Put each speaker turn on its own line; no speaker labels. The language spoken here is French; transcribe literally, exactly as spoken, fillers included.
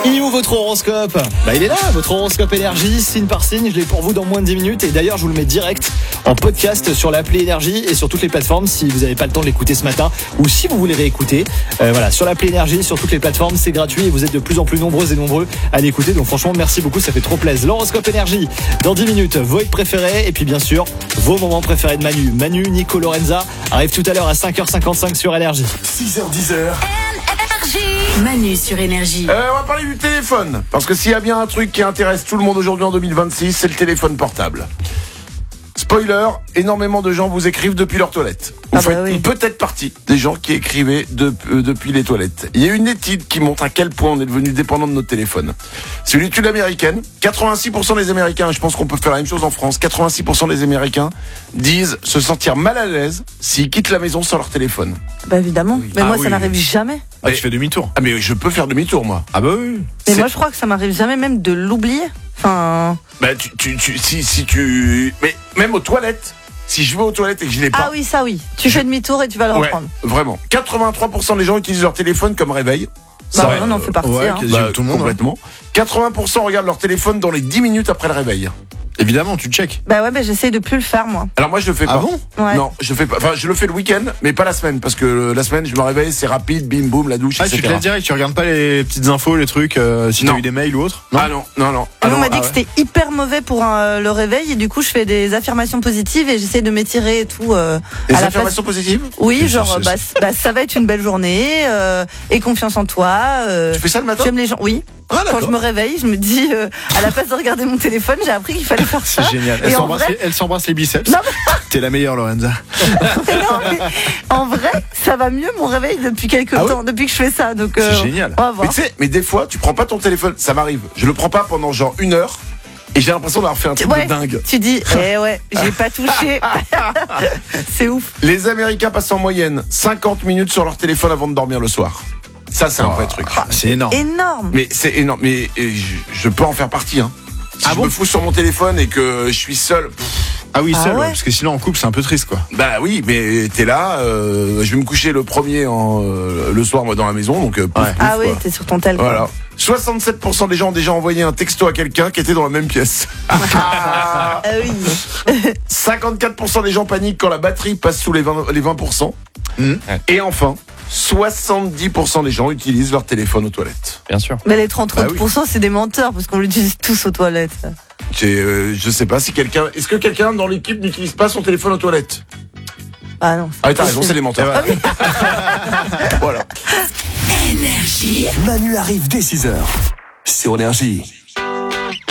Il est où votre horoscope ? Bah il est là, votre horoscope énergie, signe par signe, je l'ai pour vous dans moins de dix minutes et d'ailleurs je vous le mets direct en podcast sur l'appli énergie et sur toutes les plateformes si vous n'avez pas le temps de l'écouter ce matin ou si vous voulez réécouter. Euh, voilà, sur l'appli énergie, sur toutes les plateformes, c'est gratuit et vous êtes de plus en plus nombreuses et nombreux à l'écouter, donc franchement merci beaucoup, ça fait trop plaisir. L'horoscope énergie, dans dix minutes, vos hits préférés et puis bien sûr vos moments préférés de Manu. Manu, Nico, Lorenza arrive tout à l'heure à cinq heures cinquante-cinq sur Énergie.
six heures dix heures.
Manu sur Énergie.
Euh, on va parler du téléphone. Parce que s'il y a bien un truc qui intéresse tout le monde aujourd'hui en deux mille vingt-six, c'est le téléphone portable. Spoiler, énormément de gens vous écrivent depuis leur toilette. Vous
Ah
faites
bah oui.
peut-être partie des gens qui écrivaient de, euh, depuis les toilettes. Il y a une étude qui montre à quel point on est devenu dépendant de notre téléphone. C'est une étude américaine. quatre-vingt-six pour cent des Américains, et je pense qu'on peut faire la même chose en France, quatre-vingt-six pour cent des Américains disent se sentir mal à l'aise s'ils quittent la maison sans leur téléphone.
Bah évidemment. Mais
Ah
moi,
oui.
ça n'arrive jamais.
Ah, tu fais demi-tour.
Ah mais je peux faire demi-tour moi.
Ah bah oui.
Mais
C'est-
moi, je crois que ça m'arrive jamais même de l'oublier. Enfin.
Bah tu, tu, tu, si, si tu... Mais même aux toilettes, si je vais aux toilettes et que je l'ai pas...
Ah oui, ça oui. Tu fais demi-tour et tu vas le
Ouais,
reprendre.
vraiment. quatre-vingt-trois pour cent des gens utilisent leur téléphone comme réveil.
Bah,
ouais,
on en fait partie.
ouais,
hein.
quasi
Bah,
tout le monde.
complètement. quatre-vingts pour cent regardent leur téléphone dans les dix minutes après le réveil.
Évidemment, tu check.
Bah ouais, bah j'essaye de plus le faire, moi.
Alors moi je le fais
Ah
pas.
bon
Ouais.
Non, je le fais pas. Enfin, je le fais le week-end, mais pas la semaine, parce que euh, la semaine je me réveille, c'est rapide, bim boum, la douche,
Ah, tu te
et cetera.
laisses direct, tu regardes pas les petites infos, les trucs, euh, si
Non.
t'as eu des mails ou autre. Non.
Ah non, non, non.
Ah,
Ah
on
non,
m'a dit
ah
que
ouais.
c'était hyper mauvais pour euh, le réveil et du coup je fais des affirmations positives et j'essaie de m'étirer et tout euh,
Des
à la
affirmations
place.
positives.
Oui,
C'est-
genre
c'est-
bah, c- bah, ça va être une belle journée euh, et confiance en toi. Euh,
Tu fais ça le matin?
J'aime les gens. Oui.
Ah
Quand je
d'accord.
me réveille, je me dis euh, à la place de regarder mon téléphone, j'ai appris qu'il fallait faire ça.
C'est génial. Elle
Et en
s'embrasse,
vrai,
les, elle s'embrasse les biceps.
Non,
T'es la meilleure, Lorenza.
mais non, mais en vrai, ça va mieux mon réveil depuis quelques
Ah oui
temps, depuis que je fais ça. Donc euh,
C'est génial.
on va
Mais
voir.
tu sais, mais des fois tu prends pas ton téléphone, ça m'arrive. Je le prends pas pendant genre une heure et j'ai l'impression d'avoir fait un truc
Ouais,
de dingue.
tu dis, eh ouais, j'ai pas touché. C'est ouf.
Les Américains passent en moyenne cinquante minutes sur leur téléphone avant de dormir le soir. Ça c'est un vrai truc.
Ah, c'est énorme.
Énorme.
Mais c'est énorme. Mais euh, je, je peux en faire partie. Hein. Si
Ah
je
bon
me fous sur mon téléphone et que je suis seul, pff,
Ah oui,
Ah
seul, ouais,
ouais.
parce que sinon en couple, c'est un peu triste, quoi.
bah oui, mais t'es là. Euh, je vais me coucher le premier en, euh, le soir moi dans la maison, donc euh, pouf,
Ouais.
pouf,
Ah oui,
quoi.
t'es sur ton tel. quoi.
Voilà. soixante-sept pour cent des gens ont déjà envoyé un texto à quelqu'un qui était dans la même pièce.
Ah oui.
cinquante-quatre pour cent des gens paniquent quand la batterie passe sous les vingt, les vingt pour cent.
Mhm.
Et enfin, soixante-dix pour cent des gens utilisent leur téléphone aux toilettes.
Bien sûr.
Mais les trente
Bah oui.
pour cent c'est des menteurs parce qu'on l'utilise tous aux toilettes.
C'est, euh, je sais pas si quelqu'un... Est-ce que quelqu'un dans l'équipe n'utilise pas son téléphone aux toilettes?
Ah non.
Ah, t'as raison, c'est les menteurs. Voilà.
Énergie.
Manu arrive dès six heures sur Énergie.